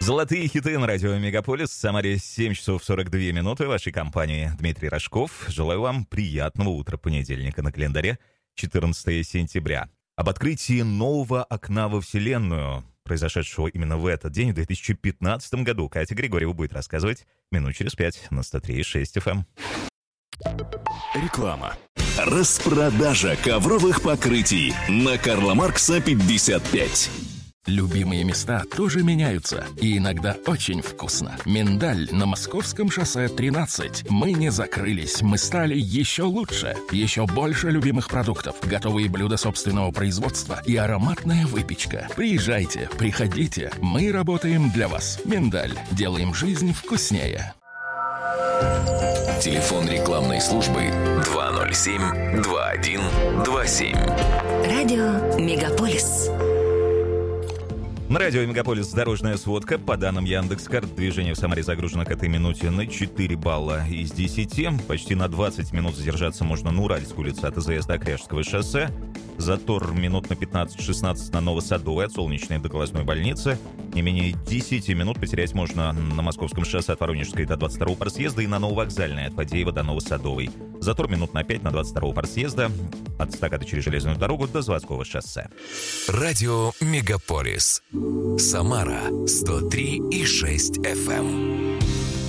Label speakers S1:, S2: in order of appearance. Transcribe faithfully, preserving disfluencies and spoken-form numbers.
S1: Золотые хиты на радио «Мегаполис». В Самаре семь часов сорок две минуты. В вашей компании Дмитрий Рожков. Желаю вам приятного утра понедельника. На календаре четырнадцатое сентября. Об открытии нового окна во Вселенную, произошедшего именно в этот день, в две тысячи пятнадцатом году, Катя Григорьева будет рассказывать минут через пять на сто три и шесть эф эм.
S2: Реклама. Распродажа ковровых покрытий на Карла Маркса пятьдесят пять.
S3: Любимые места тоже меняются, и иногда очень вкусно. Миндаль на Московском шоссе тринадцать. Мы не закрылись, мы стали еще лучше. Еще больше любимых продуктов, готовые блюда собственного производства и ароматная выпечка. Приезжайте, приходите, мы работаем для вас. Миндаль. Делаем жизнь вкуснее.
S2: Телефон рекламной службы два ноль семь два один два семь.
S4: Радио «Мегаполис».
S1: На радио «Мегаполис» дорожная сводка. По данным Яндекс.Карт, движение в Самаре загружено к этой минуте на четыре балла из десяти. Почти на двадцать минут задержаться можно на Уральской улице от ИЗС до Кряжского шоссе. Затор минут на пятнадцать-шестнадцать на Новосадовой от Солнечной до Колосной больницы. Не менее десять минут потерять можно на Московском шоссе от Воронежской до двадцать второго парсъезда и на Нововокзальной от Фадеева до Новосадовой. Затор минут на пять на двадцать второго парсъезда от эстакады через железную дорогу до Заводского шоссе.
S2: Радио «Мегаполис». Самара сто три и шесть эф эм.